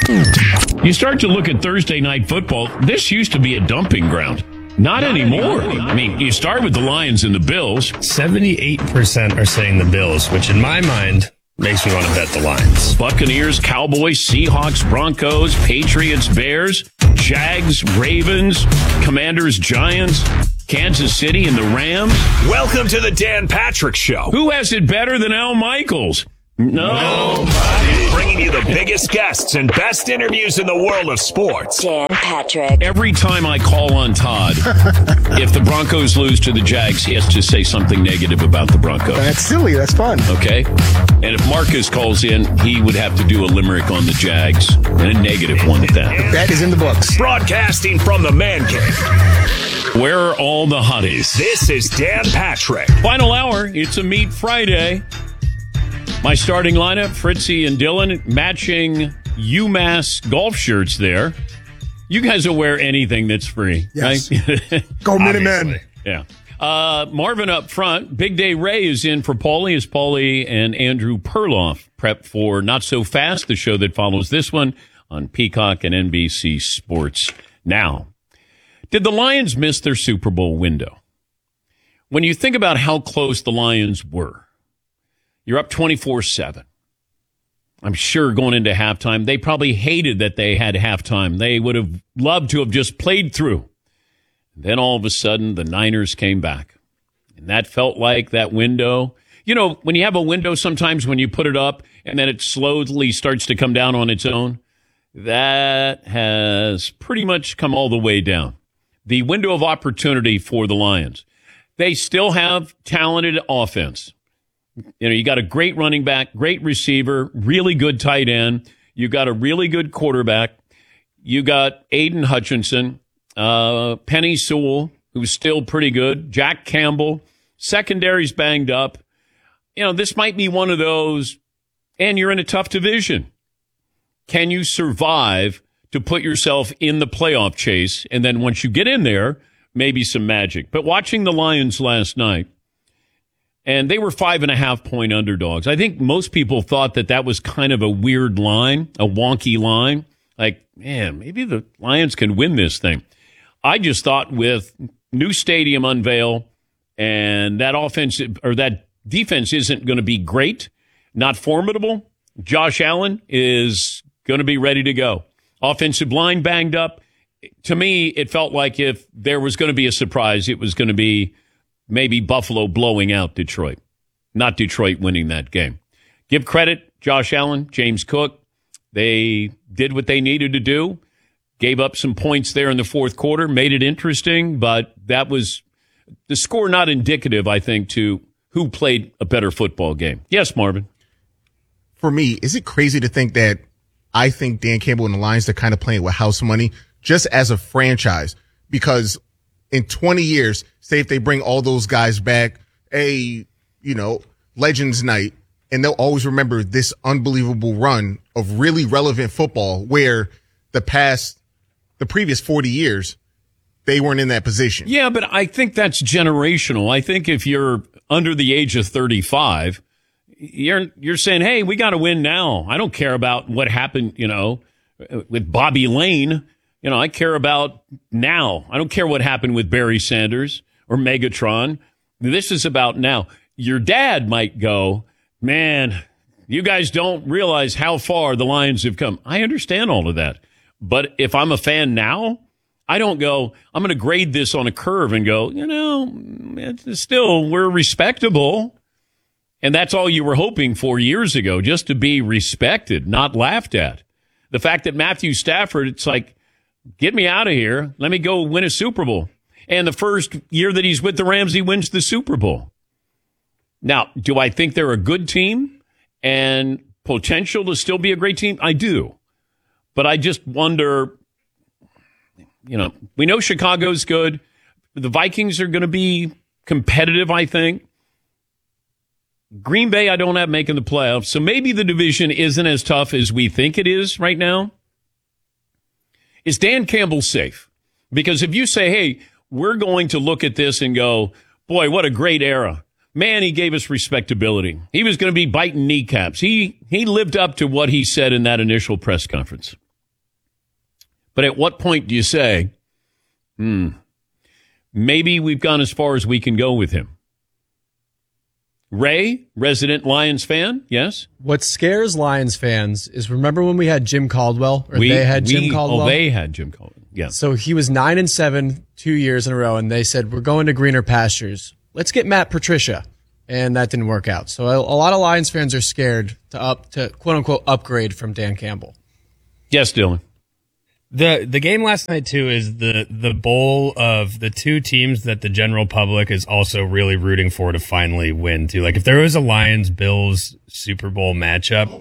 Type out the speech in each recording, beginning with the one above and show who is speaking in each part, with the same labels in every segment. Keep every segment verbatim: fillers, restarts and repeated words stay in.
Speaker 1: You start to look at Thursday night football. This used to be a dumping ground. Not anymore. I mean, you start with the Lions and the Bills.
Speaker 2: seventy-eight percent are saying the Bills, which in my mind makes me want to bet the Lions.
Speaker 1: Buccaneers, Cowboys, Seahawks, Broncos, Patriots, Bears, Jags, Ravens, Commanders, Giants, Kansas City, and the Rams.
Speaker 3: Welcome to the Dan Patrick Show.
Speaker 1: Who has it better than Al Michaels? No.
Speaker 3: Nobody. Bringing you the biggest guests and best interviews in the world of sports.
Speaker 4: Dan Patrick.
Speaker 1: Every time I call on Todd, if the Broncos lose to the Jags, he has to say something negative about the Broncos.
Speaker 5: That's silly. That's fun.
Speaker 1: Okay? And if Marcus calls in, he would have to do a limerick on the Jags, and a negative one at that.
Speaker 5: That is in the books.
Speaker 3: Broadcasting from the Man Cave.
Speaker 1: Where are all the hotties?
Speaker 3: This is Dan Patrick.
Speaker 1: Final hour. It's a Meat Friday. My starting lineup, Fritzy and Dylan, matching UMass golf shirts there. You guys will wear anything that's free,
Speaker 5: yes.
Speaker 1: right?
Speaker 5: Go Minutemen.
Speaker 1: Yeah. Uh, Marvin up front. Big Day Ray is in for Paulie as Paulie and Andrew Perloff prep for Not So Fast, the show that follows this one on Peacock and N B C Sports. Now, did the Lions miss their Super Bowl window? When you think about how close the Lions were, you're up twenty-four seven. I'm sure going into halftime, they probably hated that they had halftime. They would have loved to have just played through. Then all of a sudden, the Niners came back. And that felt like that window. You know, when you have a window, sometimes when you put it up and then it slowly starts to come down on its own, that has pretty much come all the way down. The window of opportunity for the Lions. They still have talented offense. You know, you got a great running back, great receiver, really good tight end. You got a really good quarterback. You got Aiden Hutchinson, uh, Penny Sewell, who's still pretty good, Jack Campbell. Secondary's banged up. You know, this might be one of those, and you're in a tough division. Can you survive to put yourself in the playoff chase? And then once you get in there, maybe some magic. But watching the Lions last night, and they were five and a half point underdogs. I think most people thought that that was kind of a weird line, a wonky line. Like, man, maybe the Lions can win this thing. I just thought with new stadium unveil and that offense or that defense isn't going to be great, not formidable. Josh Allen is going to be ready to go. Offensive line banged up. To me, it felt like if there was going to be a surprise, it was going to be maybe Buffalo blowing out Detroit, not Detroit winning that game. Give credit, Josh Allen, James Cook. They did what they needed to do, gave up some points there in the fourth quarter, made it interesting, but that was the score not indicative, I think, to who played a better football game. Yes, Marvin.
Speaker 6: For me, is it crazy to think that I think Dan Campbell and the Lions are kind of playing with house money just as a franchise? Because in twenty years, say if they bring all those guys back, a, you know, Legends Night, and they'll always remember this unbelievable run of really relevant football where the past, the previous forty years, they weren't in that position.
Speaker 1: Yeah, but I think that's generational. I think if you're under the age of thirty-five, you're you're saying, hey, we got to win now. I don't care about what happened, you know, with Bobby Lane. You know, I care about now. I don't care what happened with Barry Sanders or Megatron. This is about now. Your dad might go, man, you guys don't realize how far the Lions have come. I understand all of that. But if I'm a fan now, I don't go, I'm going to grade this on a curve and go, you know, it's still, we're respectable. And that's all you were hoping for years ago, just to be respected, not laughed at. The fact that Matthew Stafford, it's like, get me out of here. Let me go win a Super Bowl. And the first year that he's with the Rams, he wins the Super Bowl. Now, do I think they're a good team and potential to still be a great team? I do. But I just wonder, you know, we know Chicago's good. The Vikings are going to be competitive, I think. Green Bay, I don't have making the playoffs. So maybe the division isn't as tough as we think it is right now. Is Dan Campbell safe? Because if you say, hey, we're going to look at this and go, boy, what a great era. Man, he gave us respectability. He was going to be biting kneecaps. He he lived up to what he said in that initial press conference. But at what point do you say, hmm, maybe we've gone as far as we can go with him? Ray, resident Lions fan, yes?
Speaker 4: What scares Lions fans is, remember when we had Jim Caldwell? Or
Speaker 1: we,
Speaker 4: they had Jim
Speaker 1: we,
Speaker 4: Caldwell?
Speaker 1: Oh, they had Jim Caldwell, yeah.
Speaker 4: So he was nine and seven two years in a row, and they said, we're going to greener pastures. Let's get Matt Patricia. And that didn't work out. So a, a lot of Lions fans are scared to up to quote unquote upgrade from Dan Campbell.
Speaker 1: Yes, Dylan.
Speaker 2: The the game last night too is the the bowl of the two teams that the general public is also really rooting for to finally win too. Like if there was a Lions Bills Super Bowl matchup,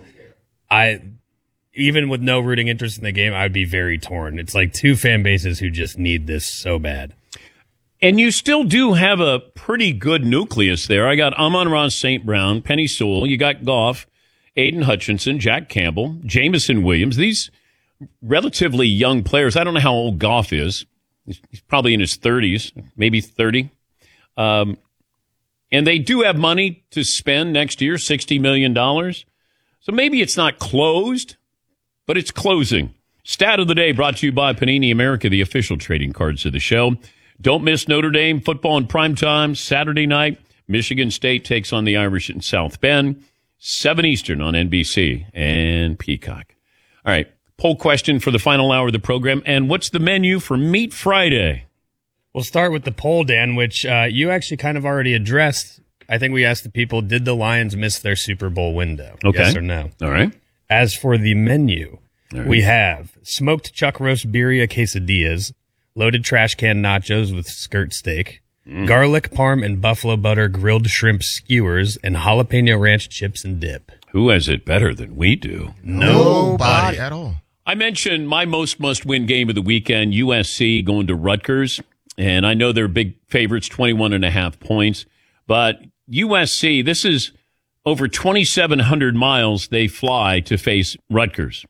Speaker 2: I even with no rooting interest in the game, I would be very torn. It's like two fan bases who just need this so bad.
Speaker 1: And you still do have a pretty good nucleus there. I got Amon-Ra Saint Brown, Penny Sewell. You got Goff, Aiden Hutchinson, Jack Campbell, Jameson Williams. These relatively young players. I don't know how old Goff is. He's, he's probably in his thirties, maybe thirty. Um, and they do have money to spend next year, sixty million dollars. So maybe it's not closed, but it's closing. Stat of the day brought to you by Panini America, the official trading cards of the show. Don't miss Notre Dame football in primetime Saturday night. Michigan State takes on the Irish in South Bend. seven Eastern on N B C and Peacock. All right. Poll question for the final hour of the program. And what's the menu for Meat Friday?
Speaker 2: We'll start with the poll, Dan, which uh, you actually kind of already addressed. I think we asked the people, did the Lions miss their Super Bowl window?
Speaker 1: Okay.
Speaker 2: Yes or no?
Speaker 1: All right.
Speaker 2: As for the menu,
Speaker 1: right.
Speaker 2: we have smoked chuck roast birria quesadillas, loaded trash can nachos with skirt steak, mm. garlic parm and buffalo butter grilled shrimp skewers, and jalapeno ranch chips and dip.
Speaker 1: Who has it better than we do?
Speaker 6: Nobody at all.
Speaker 1: I mentioned my most must-win game of the weekend, U S C going to Rutgers. And I know they're big favorites, twenty-one and a half points. But U S C, this is over twenty-seven hundred miles they fly to face Rutgers.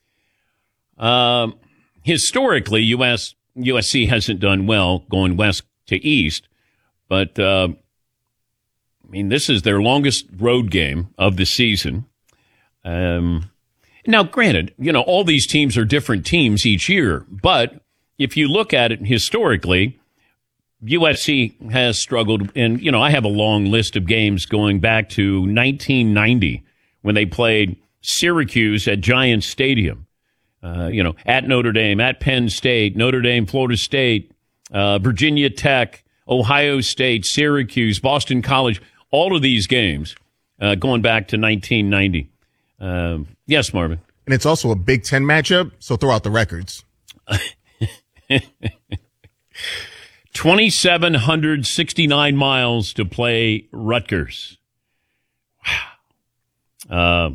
Speaker 1: Um, historically, U S U S C hasn't done well going west to east. But, uh, I mean, this is their longest road game of the season. Um, now, granted, you know, all these teams are different teams each year. But if you look at it historically, U S C has struggled. And, you know, I have a long list of games going back to nineteen ninety when they played Syracuse at Giants Stadium. Uh, you know, at Notre Dame, at Penn State, Notre Dame, Florida State, uh, Virginia Tech, Ohio State, Syracuse, Boston College, all of these games uh, going back to nineteen ninety. Um, yes, Marvin.
Speaker 6: And it's also a Big Ten matchup, so throw out the records.
Speaker 1: twenty-seven hundred sixty-nine miles to play Rutgers. Wow. Uh,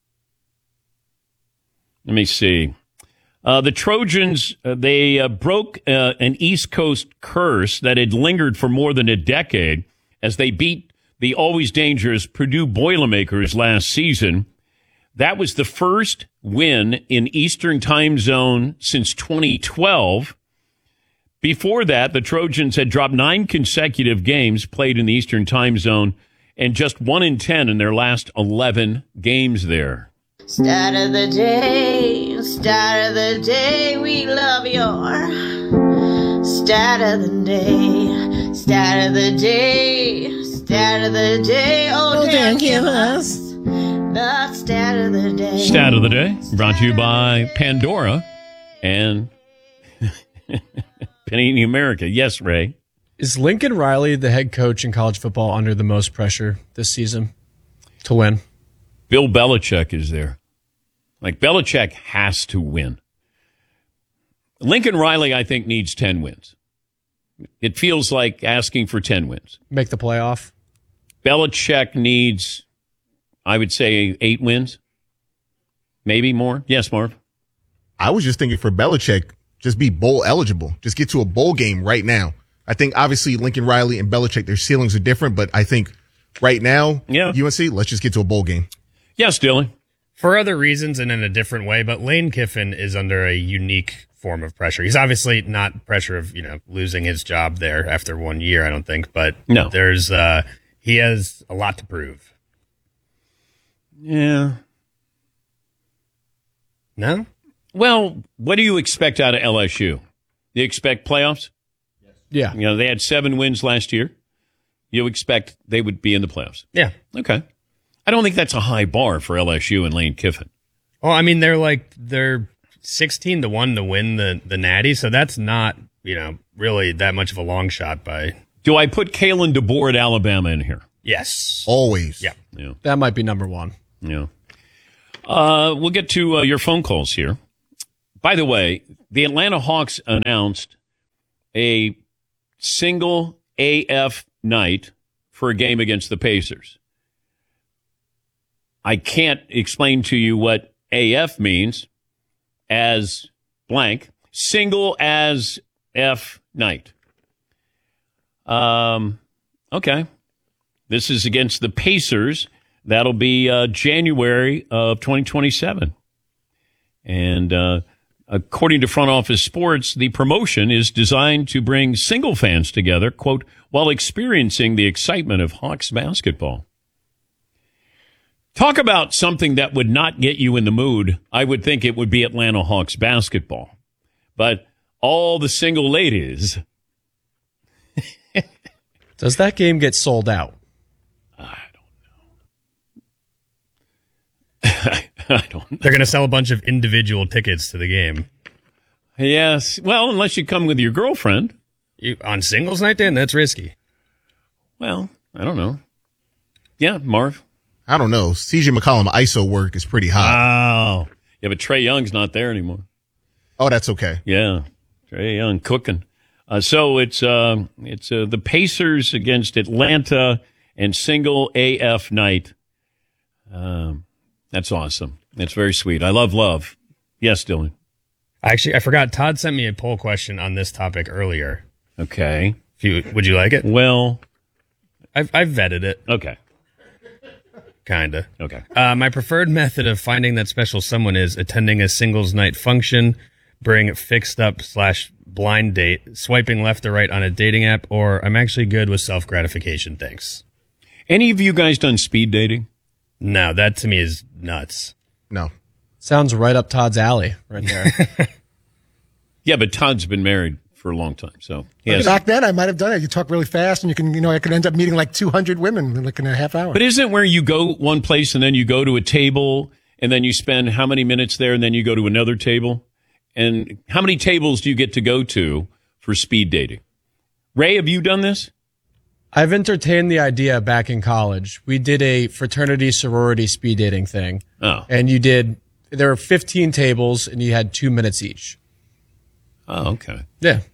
Speaker 1: let me see. Uh, the Trojans, uh, they uh, broke uh, an East Coast curse that had lingered for more than a decade as they beat the always dangerous Purdue Boilermakers last season. That was the first win in Eastern Time Zone since twenty twelve. Before that, the Trojans had dropped nine consecutive games played in the Eastern Time Zone and just one in ten in their last eleven games there.
Speaker 7: Start of the day, start of the day, we love your start of the day, start of the day, start of the day. Oh, Dan, give us the stat of the day.
Speaker 1: Stat of the day brought to you by Pandora and Panini America. Yes, Ray.
Speaker 4: Is Lincoln Riley, the head coach in college football, under the most pressure this season to win?
Speaker 1: Bill Belichick is there. Like, Belichick has to win. Lincoln Riley, I think, needs ten wins. It feels like asking for ten wins.
Speaker 4: Make the playoff.
Speaker 1: Belichick needs, I would say, eight wins. Maybe more. Yes, Marv?
Speaker 6: I was just thinking for Belichick, just be bowl eligible. Just get to a bowl game right now. I think, obviously, Lincoln Riley and Belichick, their ceilings are different, but I think right now,
Speaker 1: yeah.
Speaker 6: U N C, let's just get to a bowl game.
Speaker 1: Yes, Dylan.
Speaker 2: For other reasons and in a different way, but Lane Kiffin is under a unique form of pressure. He's obviously not pressure of, you know, losing his job there after one year, I don't think, but
Speaker 1: no.
Speaker 2: there's, uh, he has a lot to prove.
Speaker 1: Yeah.
Speaker 2: No?
Speaker 1: Well, what do you expect out of L S U? Do you expect playoffs?
Speaker 4: Yeah.
Speaker 1: You know, they had seven wins last year. You expect they would be in the playoffs.
Speaker 2: Yeah.
Speaker 1: Okay. I don't think that's a high bar for L S U and Lane Kiffin.
Speaker 2: Well, I mean, they're like, they're sixteen to one to win the, the Natty, so that's not, you know, really that much of a long shot by.
Speaker 1: Do I put Kalen DeBoer at Alabama in here?
Speaker 2: Yes.
Speaker 6: Always.
Speaker 2: Yeah.
Speaker 1: Yeah.
Speaker 4: That might be number one.
Speaker 1: Yeah. Uh, we'll get to uh, your phone calls here. By the way, the Atlanta Hawks announced a single A F night for a game against the Pacers. I can't explain to you what A F means as blank. Single as F night. Um, okay. This is against the Pacers. That'll be uh, January of twenty twenty-seven. And uh, according to Front Office Sports, the promotion is designed to bring single fans together, quote, while experiencing the excitement of Hawks basketball. Talk about something that would not get you in the mood. I would think it would be Atlanta Hawks basketball. But all the single ladies.
Speaker 4: Does that game get sold out?
Speaker 1: I don't know. I don't know.
Speaker 2: They're going to sell a bunch of individual tickets to the game.
Speaker 1: Yes. Well, unless you come with your girlfriend.
Speaker 2: You, on singles night, Dan, that's risky.
Speaker 1: Well, I don't know. Yeah, Marv.
Speaker 6: I don't know. C J McCollum I S O work is pretty hot.
Speaker 1: Oh. Yeah, but Trae Young's not there anymore.
Speaker 6: Oh, that's okay.
Speaker 1: Yeah. Trae Young cooking. Uh, so it's uh, it's uh, the Pacers against Atlanta and single A F night. Um, that's awesome. That's very sweet. I love love. Yes, Dylan.
Speaker 2: Actually, I forgot. Todd sent me a poll question on this topic earlier.
Speaker 1: Okay.
Speaker 2: If you, would you like it?
Speaker 1: Well,
Speaker 2: I've, I've vetted it.
Speaker 1: okay.
Speaker 2: Kinda.
Speaker 1: Okay.
Speaker 2: Uh, my preferred method of finding that special someone is attending a singles night function, bring fixed up slash blind date, swiping left or right on a dating app, or I'm actually good with self gratification. Thanks.
Speaker 1: Any of you guys done speed dating?
Speaker 2: No, that to me is nuts.
Speaker 6: No.
Speaker 4: Sounds right up Todd's alley right there.
Speaker 1: Yeah, but Todd's been married for a long time, so he has.
Speaker 5: Back then, I might have done it. You talk really fast, and you can, you know, I could end up meeting like two hundred women in like in a half hour.
Speaker 1: But isn't it where you go one place and then you go to a table and then you spend how many minutes there and then you go to another table? And how many tables do you get to go to for speed dating? Ray, have you done this?
Speaker 4: I've entertained the idea back in college. We did a fraternity sorority speed dating thing.
Speaker 1: Oh.
Speaker 4: And you did, there were fifteen tables and you had two minutes each.
Speaker 1: Oh, okay.
Speaker 4: Yeah.